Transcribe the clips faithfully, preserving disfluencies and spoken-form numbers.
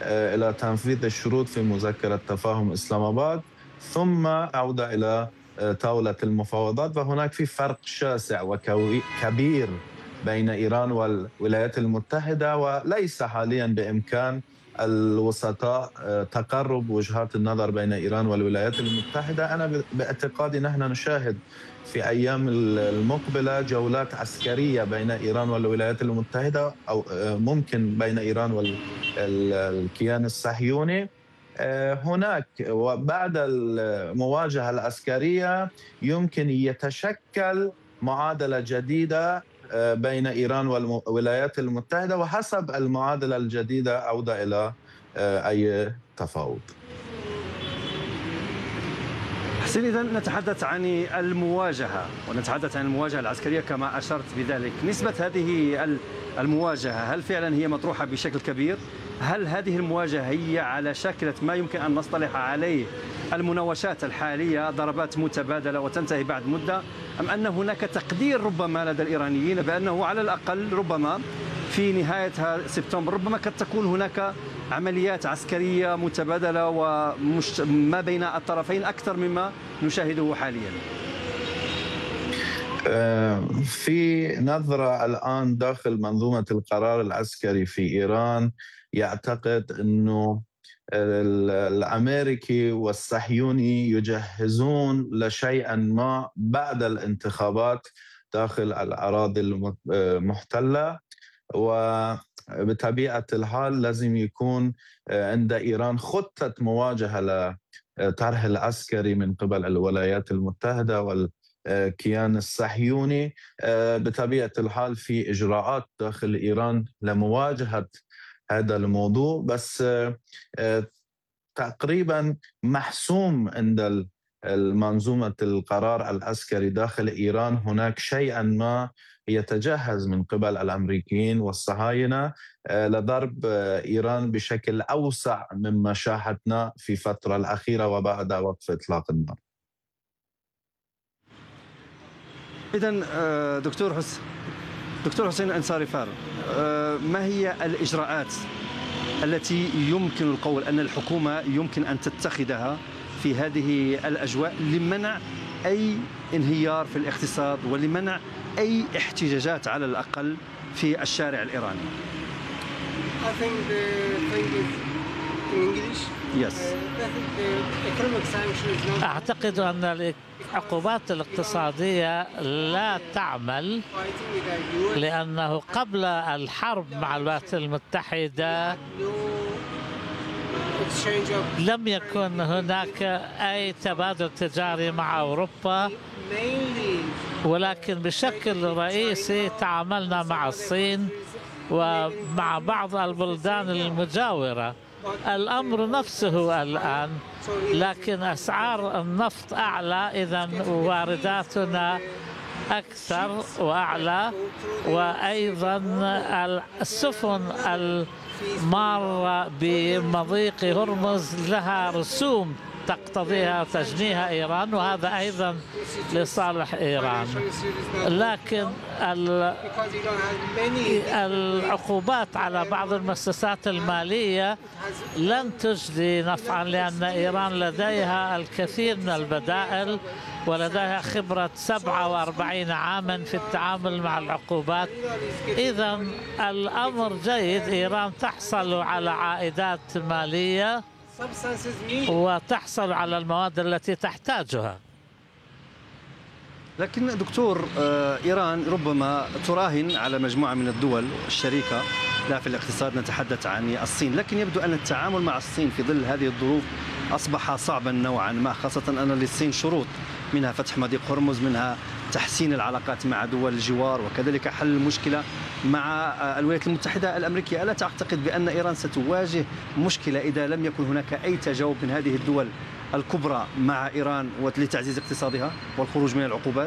إلى تنفيذ الشروط في مذكرة تفاهم إسلام آباد، ثم عودة إلى طاولة المفاوضات. وهناك في فرق شاسع وكبير بين إيران والولايات المتحدة، وليس حاليا بإمكان الوسطاء تقرب وجهات النظر بين إيران والولايات المتحدة. أنا باعتقادي نحن نشاهد في أيام المقبلة جولات عسكرية بين إيران والولايات المتحدة، أو ممكن بين إيران والكيان الصهيوني. هناك وبعد المواجهة العسكرية يمكن يتشكل معادلة جديدة بين إيران والولايات المتحدة، وحسب المعادلة الجديدة عودة إلى أي تفاوض. حسين، إذا نتحدث عن المواجهة ونتحدث عن المواجهة العسكرية كما أشرت بذلك. نسبة هذه المواجهة هل فعلا هي مطروحة بشكل كبير؟ هل هذه المواجهة هي على شاكلة ما يمكن أن نصطلح عليه المناوشات الحالية، ضربات متبادلة وتنتهي بعد مدة، أم أن هناك تقدير ربما لدى الإيرانيين بأنه على الأقل ربما في نهاية سبتمبر ربما قد تكون هناك عمليات عسكرية متبادلة وما بين الطرفين أكثر مما نشاهده حاليا؟ في نظرة الآن داخل منظومة القرار العسكري في إيران، يعتقد أنه الأمريكي والصهيوني يجهزون لشيئا ما بعد الانتخابات داخل الأراضي المحتلة، وبطبيعة الحال لازم يكون عند إيران خطة مواجهة لطرح العسكري من قبل الولايات المتحدة والكيان الصهيوني. بطبيعة الحال في إجراءات داخل إيران لمواجهة هذا الموضوع، بس تقريبا محسوم عند المنظومة القرار العسكري داخل إيران. هناك شيئا ما يتجهز من قبل الأمريكيين والصهاينة لضرب إيران بشكل أوسع مما شاهدنا في الفترة الأخيرة وبعد وقف إطلاق النار. إذن دكتور حسين دكتور حسين الأنصاري فار، ما هي الإجراءات التي يمكن القول أن الحكومة يمكن أن تتخذها في هذه الأجواء لمنع أي انهيار في الاقتصاد ولمنع أي احتجاجات على الأقل في الشارع الإيراني؟ I think the thing is in English. Yes. أعتقد أن العقوبات الاقتصادية لا تعمل، لأنه قبل الحرب مع الولايات المتحدة لم يكن هناك أي تبادل تجاري مع أوروبا، ولكن بشكل رئيسي تعاملنا مع الصين ومع بعض البلدان المجاورة. الأمر نفسه الآن، لكن أسعار النفط أعلى، إذن وارداتنا أكثر وأعلى، وأيضا السفن المارة بمضيق هرمز لها رسوم تقتضيها تجنيها إيران، وهذا أيضا لصالح إيران. لكن العقوبات على بعض المؤسسات المالية لن تجدي نفعا، لأن إيران لديها الكثير من البدائل ولديها خبرة سبعة وأربعين عاما في التعامل مع العقوبات. إذن الأمر جيد، إيران تحصل على عائدات مالية وتحصل على المواد التي تحتاجها. لكن دكتور، إيران ربما تراهن على مجموعة من الدول الشريكة لا في الاقتصاد، نتحدث عن الصين، لكن يبدو أن التعامل مع الصين في ظل هذه الظروف أصبح صعبا نوعا ما، خاصة أن للصين شروط، منها فتح مضيق هرمز، منها تحسين العلاقات مع دول الجوار، وكذلك حل المشكلة مع الولايات المتحدة الأمريكية. ألا تعتقد بأن إيران ستواجه مشكلة إذا لم يكن هناك أي تجاوب من هذه الدول الكبرى مع إيران لتعزيز اقتصادها والخروج من العقوبات؟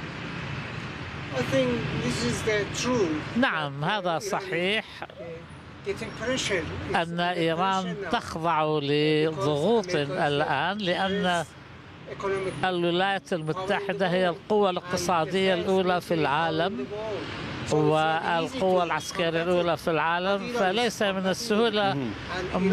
نعم، هذا صحيح أن إيران تخضع لضغوط الآن، لأن الولايات المتحدة هي القوة الاقتصادية الأولى في العالم والقوة العسكرية الأولى في العالم، فليس من السهولة